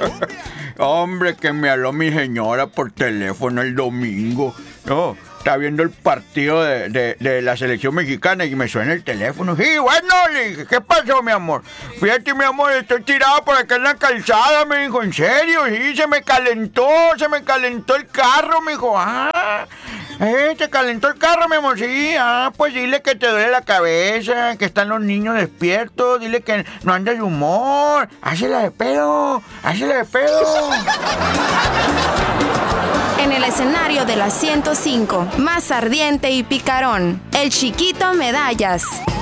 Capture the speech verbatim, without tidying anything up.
Hombre, que me habló mi señora por teléfono el domingo. No, está viendo el partido de, de, de la selección mexicana y me suena el teléfono. Sí, bueno, le dije, ¿qué pasó, mi amor? Fíjate, mi amor, estoy tirado por acá en la calzada, me dijo, ¿en serio? Sí, se me calentó, se me calentó el carro, me dijo, ah, eh, ¿te calentó el carro, mi amor? Sí, ah, pues dile que te duele la cabeza, que están los niños despiertos, dile que no andas de humor, hácela de pedo, hácela de pedo. En el escenario de la ciento cinco, más ardiente y picarón, el Chiquito Medallas.